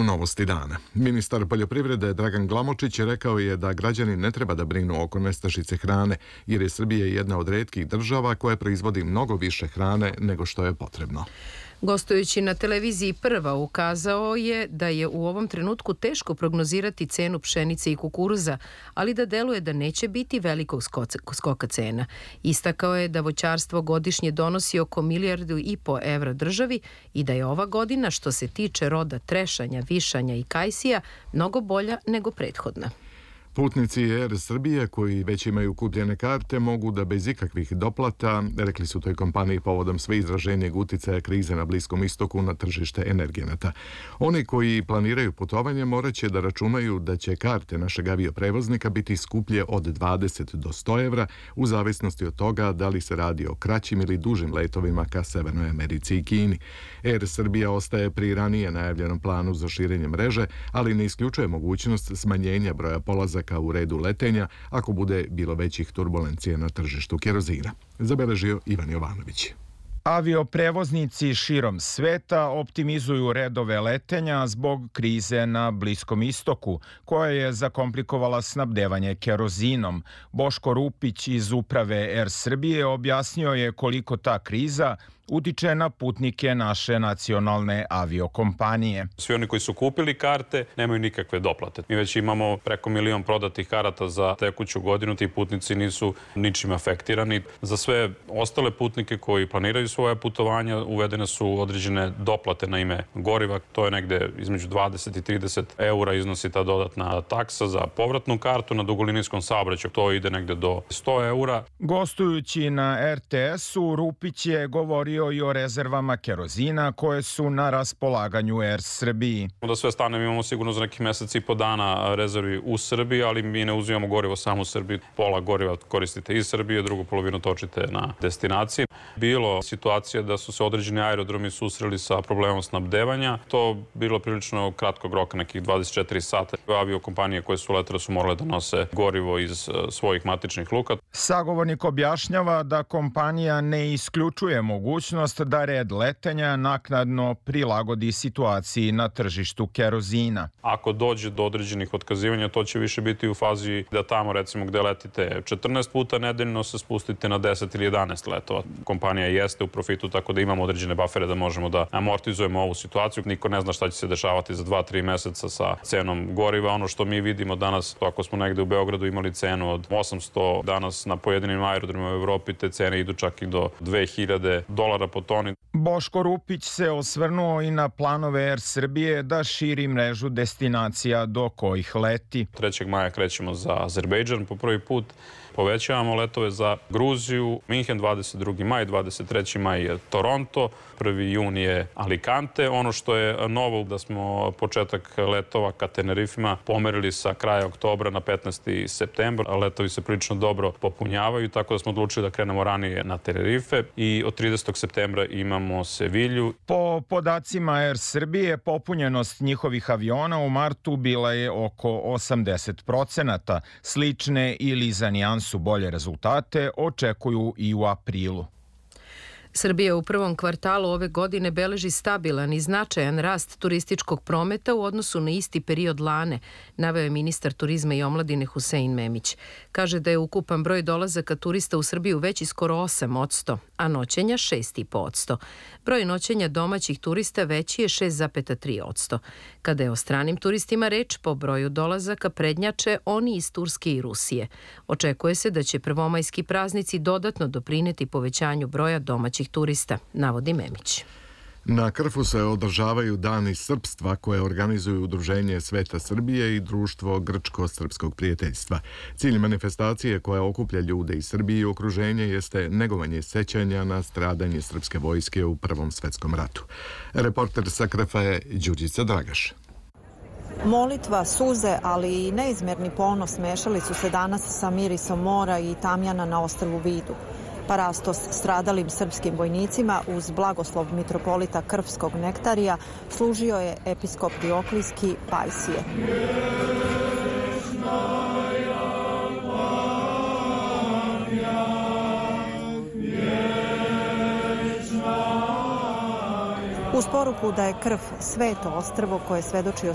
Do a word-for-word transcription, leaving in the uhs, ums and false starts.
novosti dana. Ministar poljoprivrede Dragan Glamočić rekao je da građani ne treba da brinu oko nestašice hrane, jer je Srbija jedna od retkih država koja proizvodi mnogo više hrane nego što je potrebno. Gostujući na televiziji Prva ukazao je da je u ovom trenutku teško prognozirati cenu pšenice i kukuruza, ali da deluje da neće biti velikog skoka cena. Istakao je da voćarstvo godišnje donosi oko milijardu i po evra državi i da je ova godina što se tiče roda trešanja, višanja i kajsija mnogo bolja nego prethodna. Putnici Er Srbije koji već imaju kupljene karte mogu da bez ikakvih doplata, rekli su toj kompaniji povodom sve izraženijeg uticaja krize na Bliskom istoku na tržište energenata. Oni koji planiraju putovanje morat će da računaju da će karte našeg avioprevoznika biti skuplje od dvadeset do sto evra u zavisnosti od toga da li se radi o kraćim ili dužim letovima ka Severnoj Americi i Kini. Er Srbija ostaje pri ranije najavljenom planu za širenje mreže, ali ne isključuje mogućnost smanjenja broja polazaka u redu letenja ako bude bilo većih turbulencija na tržištu kerozina, zabeležio Ivan Jovanović. Avioprevoznici širom sveta optimizuju redove letenja zbog krize na Bliskom istoku, koja je zakomplikovala snabdevanje kerozinom. Boško Rupić iz uprave Er Srbije objasnio je koliko ta kriza utiče na putnike naše nacionalne aviokompanije. Svi oni koji su kupili karte nemaju nikakve doplate. Mi već imamo preko milion prodatih karata za tekuću godinu. Ti putnici nisu ničim afektirani. Za sve ostale putnike koji planiraju svoje putovanja uvedene su određene doplate na ime goriva. To je negde između dvadeset i trideset eura iznosi ta dodatna taksa za povratnu kartu na dugolinijskom saobraćaju. To ide negde do sto eura. Gostujući na Er Te Es-u, Rupić je govorio i o rezervama kerozina koje su na raspolaganju Er Srbiji. Da sve stane, mi imamo sigurno za neki mesec i po dana rezervi u Srbiji, ali mi ne uzimamo gorivo samo u Srbiji. Pola goriva koristite iz Srbije, drugu polovinu točite na destinaciji. Bilo situacija da su se određeni aerodromi susreli sa problemom snabdevanja. To bilo prilično kratkog roka, nekih dvadeset četiri sata. Aviokompanije koje su letele su morale da nose gorivo iz svojih matičnih luka. Sagovornik objašnjava da kompanija ne isključuje mogućnost da red letenja naknadno prilagodi situaciji na tržištu kerozina. Ako dođe do određenih otkazivanja, to će više biti u fazi da tamo, recimo, gde letite četrnaest puta nedeljno, se spustite na deset ili jedanaest letova. Kompanija jeste u profitu, tako da imamo određene bafere da možemo da amortizujemo ovu situaciju. Niko ne zna šta će se dešavati za dva do tri meseca sa cenom goriva. Ono što mi vidimo danas, ako smo negde u Beogradu imali cenu od osamsto, danas na pojedinim aerodromima u Evropi te cene idu čak i do dve hiljade dolara po toni. Boško Rupić se osvrnuo i na planove Er Srbije da širi mrežu destinacija do kojih leti. trećeg maja krećemo za Azerbejdžan po prvi put. Povećavamo letove za Gruziju, Minhen dvadeset drugi maj, dvadeset treći maj je Toronto, prvi jun je Alicante. Ono što je novo da smo početak letova ka Tenerifima pomerili sa kraja oktobra na petnaesti septembar. Letovi se prilično dobro popunjavaju, tako da smo odlučili da krenemo ranije na Tenerife i od tridesetog septembra imamo Sevilju. Po podacima Er Srbije, popunjenost njihovih aviona u martu bila je oko osamdeset procenata. Slične ili za nijansu su bolje rezultate očekuju i u aprilu. Srbija u prvom kvartalu ove godine beleži stabilan i značajan rast turističkog prometa u odnosu na isti period lane, naveo je ministar turizma i omladine Husein Memić. Kaže da je ukupan broj dolazaka turista u Srbiju veći skoro osam posto, a noćenja šest zarez pet posto. Broj noćenja domaćih turista veći je šest zarez tri posto. Kada je o stranim turistima reč, po broju dolazaka prednjače oni iz Turske i Rusije. Očekuje se da će prvomajski praznici dodatno doprineti povećanju broja domaćih turista, navodi Memić. Na Krfu se održavaju Dani srpstva koje organizuju Udruženje Sveta Srbije i Društvo Grčko-srpskog prijateljstva. Cilj manifestacije koja okuplja ljude iz Srbije i okruženje jeste negovanje sećanja na stradanje srpske vojske u Prvom svetskom ratu. Reporter sa Krfa je Đurđica Dragaš. Molitva, suze, ali i neizmerni ponos smešali su se danas sa mirisom mora i tamjana na ostrvu Vidu. Parastos stradalim srpskim vojnicima uz blagoslov mitropolita Krfskog Nektarija služio je episkop Dioklijski Pajsije. Uz poruku da je Krf sveto ostrvo koje svedoči o